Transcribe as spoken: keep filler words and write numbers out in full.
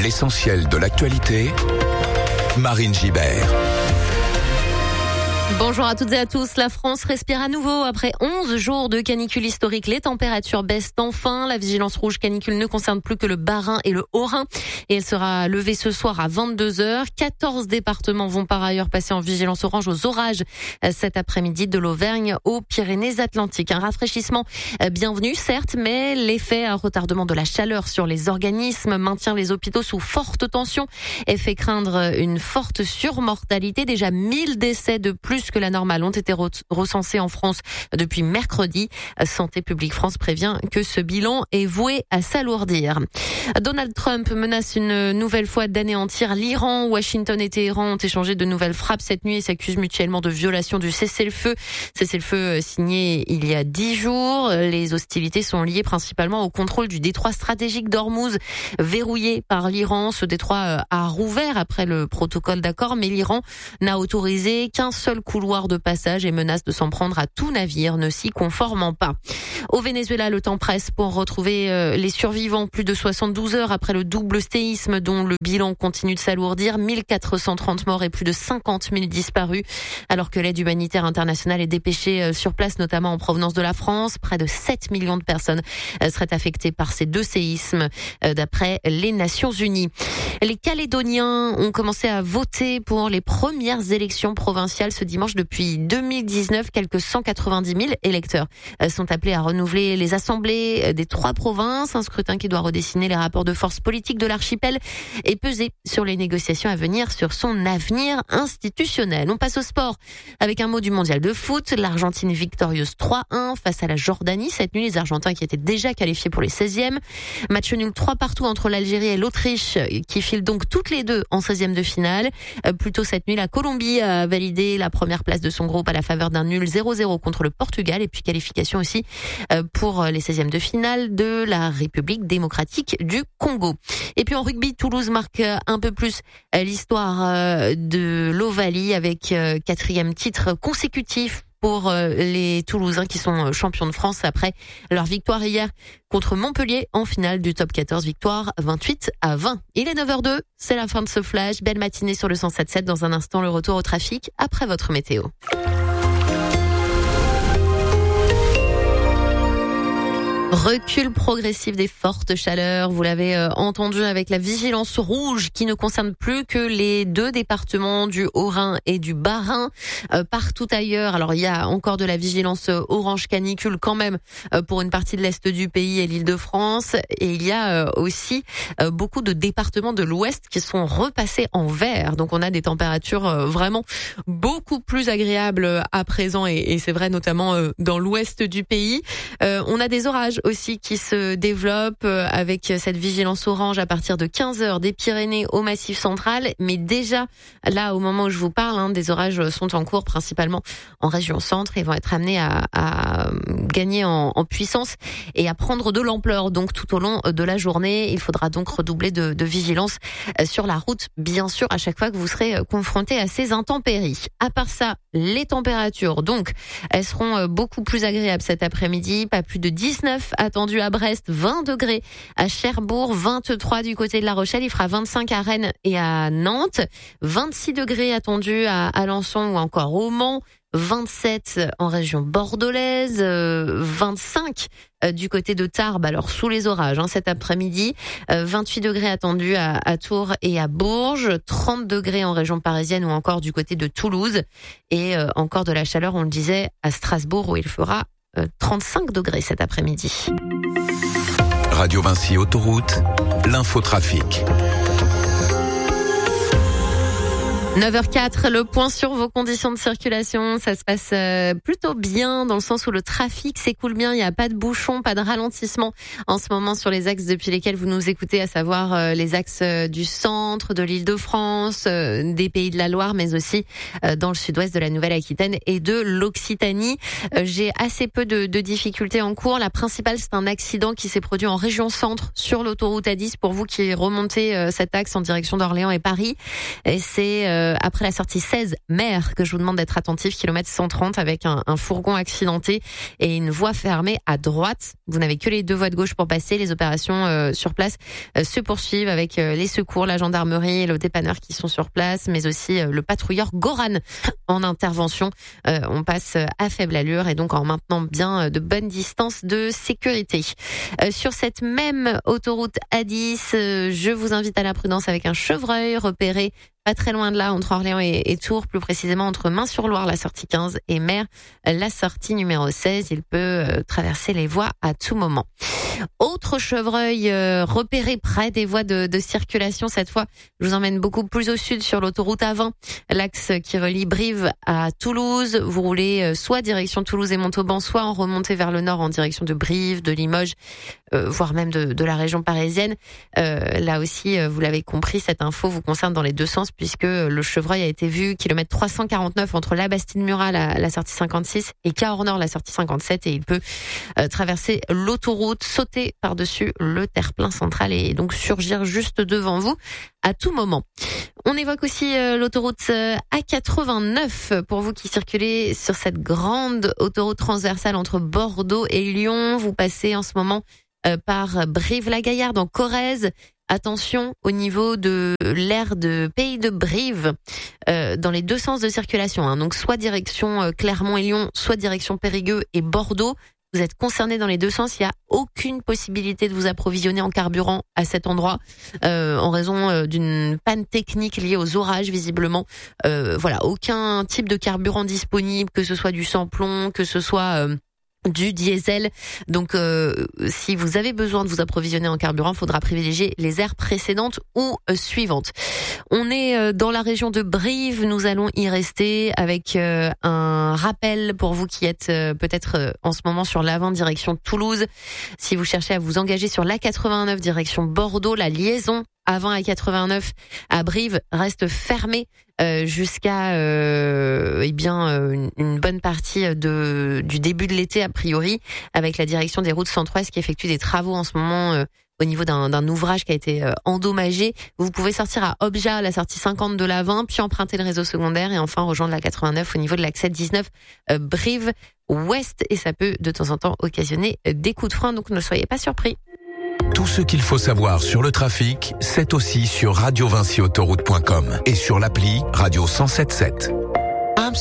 L'essentiel de l'actualité, Marine Gibert. Bonjour à toutes et à tous. La France respire à nouveau après onze jours de canicule historique. Les températures baissent enfin. La vigilance rouge canicule ne concerne plus que le Bas-Rhin et le Haut-Rhin. Et elle sera levée ce soir à vingt-deux heures. quatorze départements vont par ailleurs passer en vigilance orange aux orages cet après-midi, de l'Auvergne aux Pyrénées-Atlantiques. Un rafraîchissement bienvenu, certes, mais l'effet à retardement de la chaleur sur les organismes maintient les hôpitaux sous forte tension et fait craindre une forte surmortalité. Déjà mille décès de plus que la normale ont été recensés en France depuis mercredi. Santé publique France prévient que ce bilan est voué à s'alourdir. Donald Trump menace une nouvelle fois d'anéantir l'Iran. Washington et Téhéran ont échangé de nouvelles frappes cette nuit et s'accusent mutuellement de violation du cessez-le-feu. Cessez-le-feu signé il y a dix jours. Les hostilités sont liées principalement au contrôle du détroit stratégique d'Ormuz, verrouillé par l'Iran. Ce détroit a rouvert après le protocole d'accord, mais l'Iran n'a autorisé qu'un seul couloir de passage et menace de s'en prendre à tout navire ne s'y conformant pas. Au Venezuela, le temps presse pour retrouver les survivants. Plus de soixante-douze heures après le double séisme dont le bilan continue de s'alourdir. mille quatre cent trente morts et plus de cinquante mille disparus. Alors que l'aide humanitaire internationale est dépêchée sur place, notamment en provenance de la France. Près de sept millions de personnes seraient affectées par ces deux séismes, d'après les Nations Unies. Les Calédoniens ont commencé à voter pour les premières élections provinciales ce dimanche. Depuis deux mille dix-neuf, quelques cent quatre-vingt-dix mille électeurs sont appelés à renouveler les assemblées des trois provinces. Un scrutin qui doit redessiner les rapports de force politiques de l'archipel et peser sur les négociations à venir sur son avenir institutionnel. On passe au sport avec un mot du mondial de foot. L'Argentine victorieuse trois un face à la Jordanie. Cette nuit, les Argentins qui étaient déjà qualifiés pour les seizièmes. Match nul trois partout entre l'Algérie et l'Autriche qui filent donc toutes les deux en seizième de finale. Plus tôt cette nuit, la Colombie a validé la première place de son groupe à la faveur d'un nul zéro zéro contre le Portugal et puis qualification aussi pour les seizièmes de finale de la République démocratique du Congo. Et puis en rugby, Toulouse marque un peu plus l'histoire de l'Ovalie avec quatrième titre consécutif pour les Toulousains qui sont champions de France après leur victoire hier contre Montpellier en finale du top quatorze, victoire vingt-huit à vingt. Il est neuf heures deux, c'est la fin de ce flash. Belle matinée sur le cent sept sept. Dans un instant, le retour au trafic après votre météo. Recul progressif des fortes chaleurs, vous l'avez euh, entendu avec la vigilance rouge qui ne concerne plus que les deux départements du Haut-Rhin et du Bas-Rhin. Euh, partout ailleurs, alors il y a encore de la vigilance orange canicule quand même euh, pour une partie de l'Est du pays et l'Île-de-France. Et il y a euh, aussi euh, beaucoup de départements de l'Ouest qui sont repassés en vert. Donc on a des températures euh, vraiment beaucoup plus agréables à présent et, et c'est vrai notamment euh, dans l'Ouest du pays. Euh, on a des orages aussi qui se développe avec cette vigilance orange à partir de quinze heures des Pyrénées au Massif central. Mais déjà, là, au moment où je vous parle, hein, des orages sont en cours, principalement en région centre, et vont être amenés à, à gagner en, en puissance et à prendre de l'ampleur. Donc, tout au long de la journée, il faudra donc redoubler de, de vigilance sur la route, bien sûr, à chaque fois que vous serez confronté à ces intempéries. À part ça, les températures, donc, elles seront beaucoup plus agréables cet après-midi. Pas plus de dix-neuf attendu à Brest, vingt degrés à Cherbourg, vingt-trois du côté de La Rochelle, il fera vingt-cinq à Rennes et à Nantes, vingt-six degrés attendus à Alençon ou encore au Mans, vingt-sept en région bordelaise, euh, vingt-cinq euh, du côté de Tarbes, alors sous les orages hein, cet après-midi, euh, vingt-huit degrés attendus à, à Tours et à Bourges, trente degrés en région parisienne ou encore du côté de Toulouse et euh, encore de la chaleur, on le disait, à Strasbourg où il fera euh, trente-cinq degrés cet après-midi. Radio Vinci Autoroute, l'infotrafic. neuf heures quatre, le point sur vos conditions de circulation. Ça se passe plutôt bien dans le sens où le trafic s'écoule bien. Il n'y a pas de bouchons, pas de ralentissement en ce moment sur les axes depuis lesquels vous nous écoutez, à savoir les axes du centre, de l'Île-de-France, des Pays de la Loire, mais aussi dans le sud-ouest de la Nouvelle-Aquitaine et de l'Occitanie. J'ai assez peu de, de difficultés en cours. La principale, c'est un accident qui s'est produit en région centre sur l'autoroute A dix pour vous qui remontez cet axe en direction d'Orléans et Paris. Et c'est euh, après la sortie seize Mer que je vous demande d'être attentif, kilomètre cent trente avec un, un fourgon accidenté et une voie fermée à droite. Vous n'avez que les deux voies de gauche pour passer. Les opérations euh, sur place euh, se poursuivent avec euh, les secours, la gendarmerie et le dépanneur qui sont sur place, mais aussi euh, le patrouilleur Goran en intervention. Euh, on passe à faible allure et donc en maintenant bien de bonnes distances de sécurité. Euh, sur cette même autoroute A dix, euh, je vous invite à la prudence avec un chevreuil repéré pas très loin de là, entre Orléans et, et Tours, plus précisément entre Main-sur-Loire, la sortie quinze, et Mer, la sortie numéro seize. Il peut euh, traverser les voies à tout moment. Autre chevreuil euh, repéré près des voies de, de circulation, cette fois, je vous emmène beaucoup plus au sud sur l'autoroute A vingt, l'axe qui relie Brive à Toulouse. Vous roulez euh, soit direction Toulouse et Montauban, soit en remontée vers le nord en direction de Brive, de Limoges, euh, voire même de, de la région parisienne. Euh, là aussi, euh, vous l'avez compris, cette info vous concerne dans les deux sens, puisque le chevreuil a été vu kilomètre trois cent quarante-neuf entre la Bastide-Murat, la, la sortie cinquante-six, et Cahors-Nord, la sortie cinquante-sept, et il peut euh, traverser l'autoroute, sauter par-dessus le terre-plein central et donc surgir juste devant vous à tout moment. On évoque aussi euh, l'autoroute euh, A quatre-vingt-neuf pour vous qui circulez sur cette grande autoroute transversale entre Bordeaux et Lyon. Vous passez en ce moment euh, par Brive-la-Gaillarde en Corrèze. Attention au niveau de l'aire de Pays de Brive, euh, dans les deux sens de circulation, hein. Donc soit direction euh, Clermont et Lyon, soit direction Périgueux et Bordeaux. Vous êtes concernés dans les deux sens. Il n'y a aucune possibilité de vous approvisionner en carburant à cet endroit euh, en raison euh, d'une panne technique liée aux orages visiblement. Euh, voilà, aucun type de carburant disponible, que ce soit du sans-plomb, que ce soit euh, du diesel. Donc euh, si vous avez besoin de vous approvisionner en carburant, il faudra privilégier les aires précédentes ou euh, suivantes. On est euh, dans la région de Brive, nous allons y rester avec euh, un rappel pour vous qui êtes euh, peut-être euh, en ce moment sur l'A vingt direction Toulouse. Si vous cherchez à vous engager sur l'A quatre-vingt-neuf direction Bordeaux, la liaison A vingt à quatre-vingt-neuf à Brive reste fermée euh, jusqu'à euh, eh bien euh, une, une bonne partie de du début de l'été a priori, avec la direction des routes centre-ouest qui effectue des travaux en ce moment euh, au niveau d'un, d'un ouvrage qui a été euh, endommagé. Vous pouvez sortir à Obja, la sortie cinquante de l'A vingt, puis emprunter le réseau secondaire et enfin rejoindre la quatre-vingt-neuf au niveau de l'accès dix-neuf euh, Brive Ouest, et ça peut de temps en temps occasionner des coups de frein, donc ne soyez pas surpris. Tout ce qu'il faut savoir sur le trafic, c'est aussi sur radio vinci autoroute point com et sur l'appli Radio cent sept sept.